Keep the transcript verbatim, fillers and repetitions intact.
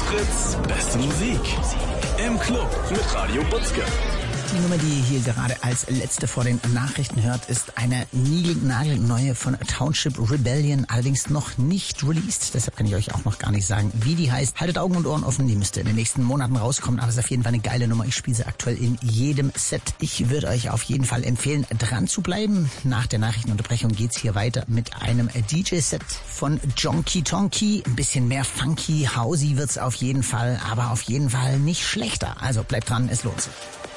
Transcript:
Fritz, beste Musik. Im Club mit Radio Butzke. Die Nummer, die ihr hier gerade als letzte vor den Nachrichten hört, ist eine niegelnagelneue von Township Rebellion, allerdings noch nicht released. Deshalb kann ich euch auch noch gar nicht sagen, wie die heißt. Haltet Augen und Ohren offen, die müsste in den nächsten Monaten rauskommen, aber es ist auf jeden Fall eine geile Nummer. Ich spiele sie aktuell in jedem Set. Ich würde euch auf jeden Fall empfehlen, dran zu bleiben. Nach der Nachrichtenunterbrechung geht's hier weiter mit einem D J-Set von Jonky Tonky. Ein bisschen mehr funky, housey wird's auf jeden Fall, aber auf jeden Fall nicht schlechter. Also bleibt dran, es lohnt sich.